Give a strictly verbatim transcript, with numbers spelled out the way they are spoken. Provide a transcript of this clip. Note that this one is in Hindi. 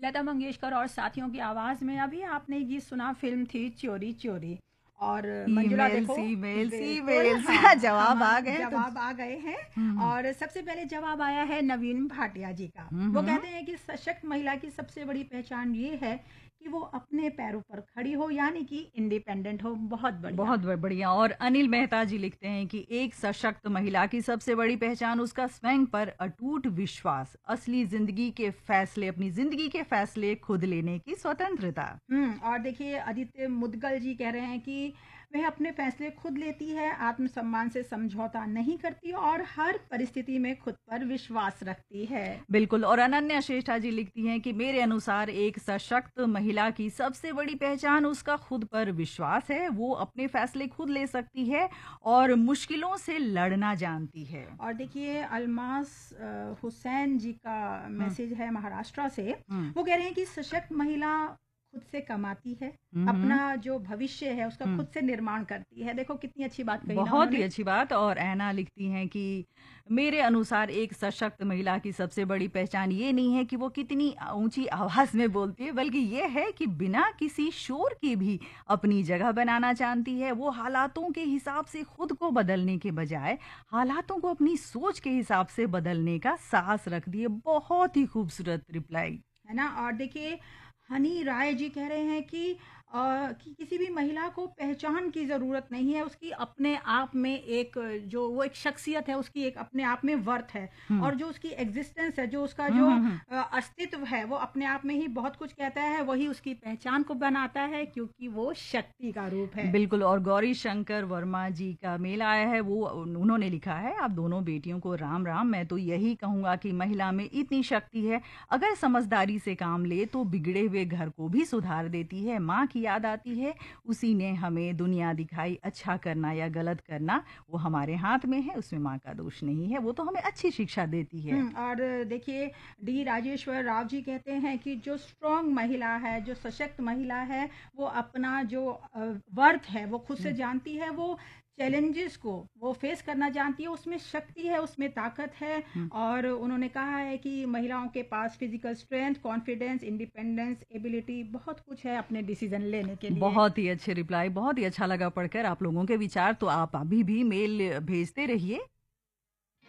लता मंगेशकर और साथियों की आवाज़ में अभी आपने ये गीत सुना, फ़िल्म थी चोरी चोरी। और मंजुला ईमेल देखो, सीमेल बिल्कुल सीमेल हाँ, जवाब आ हमा गए तो जवाब आ गए हैं। हम्म और सबसे पहले जवाब आया है नवीन भाटिया जी का। वो हम्म कहते हैं कि सशक्त महिला की सबसे बड़ी पहचान ये है कि वो अपने पैरों पर खड़ी हो, यानी कि इंडिपेंडेंट हो। बहुत बढ़िया। बहुत ब- बढ़िया। और अनिल मेहता जी लिखते हैं कि एक सशक्त महिला की सबसे बड़ी पहचान उसका स्वयं पर अटूट विश्वास, असली जिंदगी के फैसले, अपनी जिंदगी के फैसले खुद लेने की स्वतंत्रता। हुँ, और देखिए आदित्य मुदगल जी कह रहे हैं कि वह अपने फैसले खुद लेती है, आत्मसम्मान से समझौता नहीं करती और हर परिस्थिति में खुद पर विश्वास रखती है। बिल्कुल। और अनन्या श्रेष्ठा जी लिखती हैं कि मेरे अनुसार एक सशक्त महिला की सबसे बड़ी पहचान उसका खुद पर विश्वास है। वो अपने फैसले खुद ले सकती है और मुश्किलों से लड़ना जानती है। और देखिए अलमास अ, हुसैन जी का हम्म मैसेज है महाराष्ट्र से। हम्म वो कह रहे हैं कि सशक्त महिला खुद से कमाती है, हम्म अपना जो भविष्य है उसका हम्म खुद से निर्माण करती है। देखो कितनी अच्छी बात कही ना बहुत ही उन्होंने। अच्छी बात। और ऐना लिखती हैं कि मेरे अनुसार एक सशक्त महिला की सबसे बड़ी पहचान ये नहीं है कि वो कितनी ऊंची आवाज में बोलती है, बल्कि ये है कि बिना किसी शोर के भी अपनी जगह बनाना जानती है। वो हालातों के हिसाब से खुद को बदलने के बजाय हालातों को अपनी सोच के हिसाब से बदलने का साहस रखती है। बहुत ही खूबसूरत रिप्लाई। है ना। और देखिए हनी राय जी कह रहे हैं कि अ, कि किसी भी महिला को पहचान की ज़रूरत नहीं है, उसकी अपने आप में एक जो वो एक शख्सियत है, उसकी एक अपने आप में वर्थ है। हम्म और जो उसकी एग्जिस्टेंस है, जो उसका हम्म जो हम्म हम्म। अ, अस्तित्व है, वो अपने आप में ही बहुत कुछ कहता है। वही उसकी पहचान को बनाता है, क्योंकि वो शक्ति का रूप है। बिल्कुल। और गौरी शंकर वर्मा जी का मेल आया है। वो उन्होंने लिखा है, आप दोनों बेटियों को राम राम। मैं तो यही कहूंगा कि महिला में इतनी शक्ति है, अगर समझदारी से काम ले तो बिगड़े हुए घर को भी सुधार देती है। माँ की याद आती है, उसी ने हमें दुनिया दिखाई। अच्छा करना या गलत करना वो हमारे हाथ में है, उसमें माँ का दोष नहीं है। वो तो हमें अच्छी शिक्षा देती है। हुँ, और देखिए डी राजेश्वर राव जी कहते हैं कि जो स्ट्रॉन्ग महिला है, जो सशक्त महिला है, वो अपना जो अ, वर्थ है, वो खुद से हम्म जानती है। वो चैलेंजेस को वो फेस करना जानती है, उसमें शक्ति है, उसमें ताकत है। हम्म। और उन्होंने कहा है कि महिलाओं के पास physical strength, confidence, independence, ability बहुत कुछ है अपने डिसीजन लेने के लिए। बहुत ही अच्छे रिप्लाई, बहुत ही अच्छा लगा पढ़कर आप लोगों के विचार। तो आप अभी भी मेल भेजते रहिए।